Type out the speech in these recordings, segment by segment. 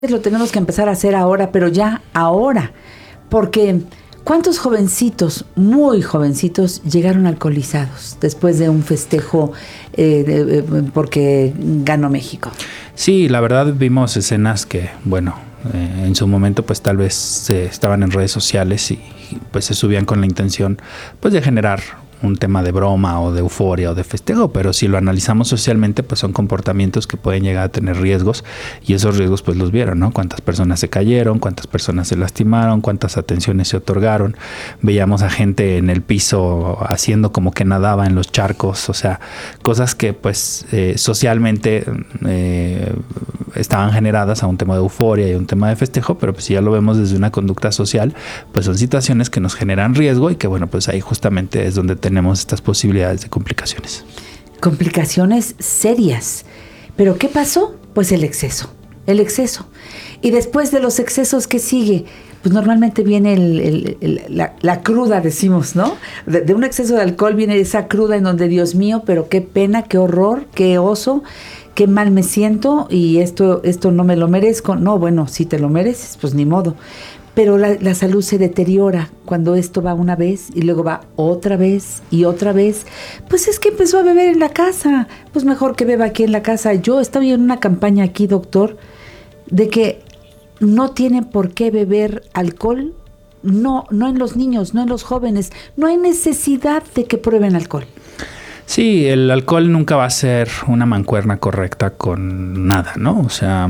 Lo tenemos que empezar a hacer ahora, pero ya ahora, porque ¿cuántos jovencitos, muy jovencitos, llegaron alcoholizados después de un festejo porque ganó México? Sí, la verdad vimos escenas que, bueno, en su momento pues tal vez estaban en redes sociales y pues se subían con la intención pues de generar un tema de broma o de euforia o de festejo, pero si lo analizamos socialmente, pues son comportamientos que pueden llegar a tener riesgos y esos riesgos pues los vieron, ¿no? Cuántas personas se cayeron, cuántas personas se lastimaron, cuántas atenciones se otorgaron. Veíamos a gente en el piso haciendo como que nadaba en los charcos, o sea, cosas que pues socialmente estaban generadas a un tema de euforia y un tema de festejo, pero pues si ya lo vemos desde una conducta social, pues son situaciones que nos generan riesgo y que bueno, pues ahí justamente es donde tenemos estas posibilidades de complicaciones. Complicaciones serias. ¿Pero qué pasó? Pues el exceso. Y después de los excesos, ¿qué sigue? Pues normalmente viene la cruda, decimos, ¿no? De un exceso de alcohol viene esa cruda en donde, Dios mío, pero qué pena, qué horror, qué oso, qué mal me siento y esto no me lo merezco. No, bueno, si te lo mereces, pues ni modo. Pero la salud se deteriora cuando esto va una vez y luego va otra vez y otra vez. Pues es que empezó a beber en la casa. Pues mejor que beba aquí en la casa. Yo estoy en una campaña aquí, doctor, de que no tienen por qué beber alcohol. No en los niños, no en los jóvenes. No hay necesidad de que prueben alcohol. Sí, el alcohol nunca va a ser una mancuerna correcta con nada, ¿no? O sea,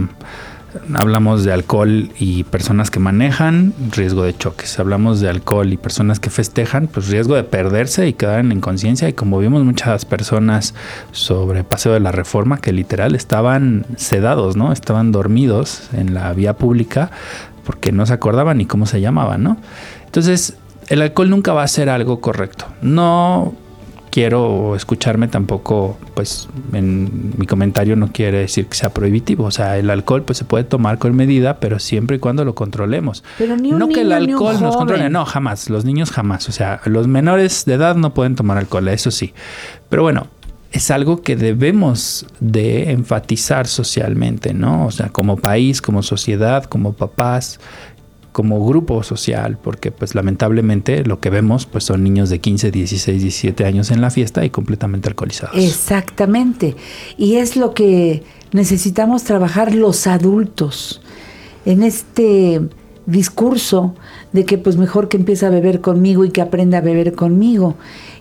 hablamos de alcohol y personas que manejan, riesgo de choques. Hablamos de alcohol y personas que festejan, pues riesgo de perderse y quedar en inconsciencia. Y como vimos muchas personas sobre Paseo de la Reforma que literal estaban sedados, ¿no? Estaban dormidos en la vía pública porque no se acordaban ni cómo se llamaban, ¿no? Entonces, el alcohol nunca va a ser algo correcto. No quiero escucharme tampoco, pues en mi comentario no quiere decir que sea prohibitivo. O sea, el alcohol pues se puede tomar con medida, pero siempre y cuando lo controlemos. Pero ni un no niño, que el alcohol ni un nos joven. controle, no, jamás. Los niños jamás. O sea, los menores de edad no pueden tomar alcohol, eso sí. Pero bueno, es algo que debemos de enfatizar socialmente, ¿no? O sea, como país, como sociedad, como papás, como grupo social, porque pues lamentablemente lo que vemos pues son niños de 15, 16, 17 años en la fiesta y completamente alcoholizados. Exactamente. Y es lo que necesitamos trabajar los adultos en este discurso de que pues mejor que empiece a beber conmigo y que aprenda a beber conmigo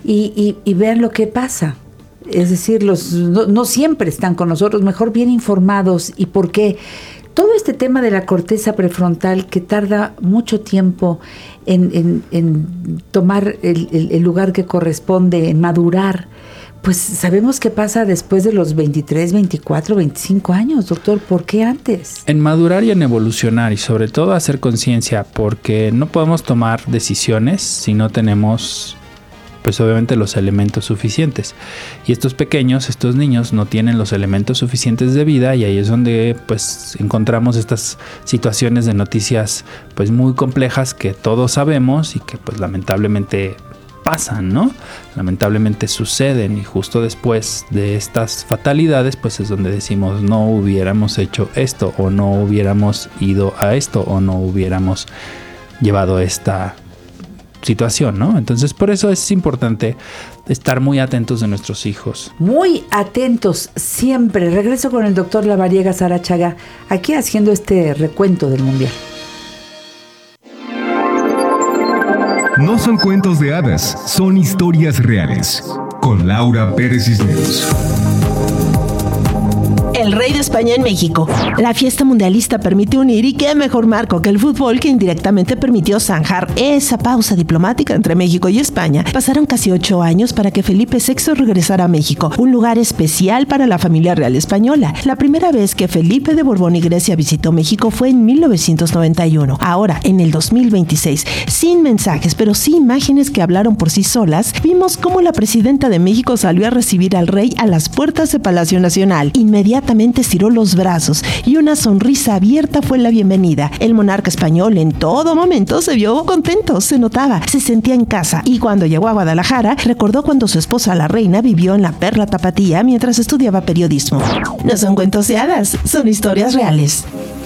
y vean lo que pasa. Es decir, no siempre están con nosotros, mejor bien informados. ¿Y por qué? Todo este tema de la corteza prefrontal que tarda mucho tiempo en tomar el lugar que corresponde, en madurar, pues sabemos que pasa después de los 23, 24, 25 años, doctor. ¿Por qué antes? En madurar y en evolucionar y sobre todo hacer conciencia, porque no podemos tomar decisiones si no tenemos pues obviamente los elementos suficientes. Y estos pequeños, estos niños no tienen los elementos suficientes de vida y ahí es donde pues encontramos estas situaciones de noticias pues muy complejas que todos sabemos y que pues lamentablemente pasan, ¿no? Lamentablemente suceden y justo después de estas fatalidades pues es donde decimos no hubiéramos hecho esto o no hubiéramos ido a esto o no hubiéramos llevado esta situación, ¿no? Entonces por eso es importante estar muy atentos de nuestros hijos. Muy atentos siempre. Regreso con el doctor Lavariega Sarachaga aquí haciendo este recuento del Mundial. No son cuentos de hadas, son historias reales. Con Laura Pérez Cisneros. El rey de España en México. La fiesta mundialista permitió unir y qué mejor marco que el fútbol que indirectamente permitió zanjar esa pausa diplomática entre México y España. Pasaron casi 8 años para que Felipe VI regresara a México, un lugar especial para la familia real española. La primera vez que Felipe de Borbón y Grecia visitó México fue en 1991. Ahora, en el 2026, sin mensajes, pero sí imágenes que hablaron por sí solas, vimos cómo la presidenta de México salió a recibir al rey a las puertas de Palacio Nacional. Inmediatamente estiró los brazos y una sonrisa abierta fue la bienvenida. El monarca español en todo momento se vio contento, se notaba, se sentía en casa y cuando llegó a Guadalajara recordó cuando su esposa la reina vivió en la Perla Tapatía mientras estudiaba periodismo. No son cuentos de hadas, son historias reales.